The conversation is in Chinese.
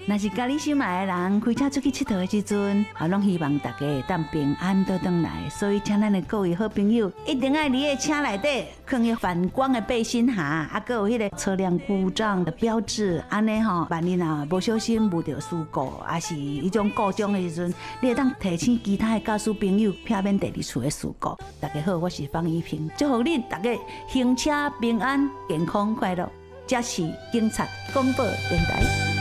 若是家己心爱的人开车出去佚佗的时阵，拢希望大家会当平安倒转来。所以，请咱的各位好朋友一定要伫个车内底放迄反光的背心鞋，还有迄个车辆故障的标志，安尼吼，万一若无小心遇到事故，还是迄种故障的时阵，你会当提醒其他的驾驶朋友，避免第二次的事故。大家好，我是方怡萍，祝福恁大家行车平安、健康快乐。这是警察广播电台。